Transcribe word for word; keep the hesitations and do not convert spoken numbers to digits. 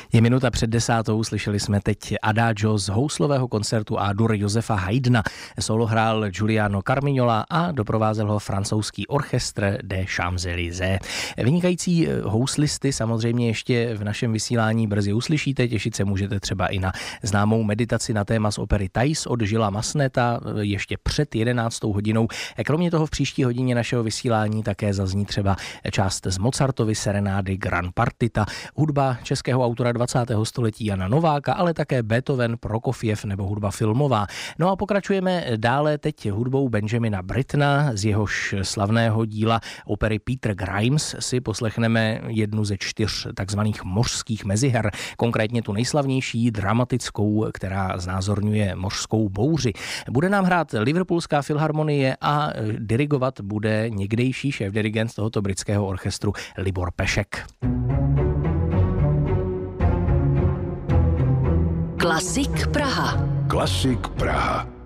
Je minuta před desátou, slyšeli jsme teď Adagio z houslového koncertu A-dur Josefa Haydna. Solo hrál Giuliano Carmignola a doprovázel ho francouzský orchestr des Champs-Élysées. Vynikající houslisty samozřejmě ještě v našem vysílání brzy uslyšíte, těšit se můžete třeba i na známou meditaci na téma z opery Thais od Gillesa Masseneta ještě před jedenáctou hodinou. Kromě toho v příští hodině našeho vysílání také zazní třeba část z Mozartovy serenády Gran Partita, hudba českého autora dvacátého století Jana Nováka, ale také Beethoven, Prokofjev nebo hudba filmová. No a pokračujeme dále teď hudbou Benjamina Brittona, z jehož slavného díla opery Peter Grimes si poslechneme jednu ze čtyř takzvaných mořských meziher, konkrétně tu nejslavnější, dramatickou, která znázorňuje mořskou bouři. Bude nám hrát Liverpoolská filharmonie a dirigovat bude někdejší šéfdirigent tohoto britského orchestru Libor Pešek. Klasik Praha. Klasik Praha.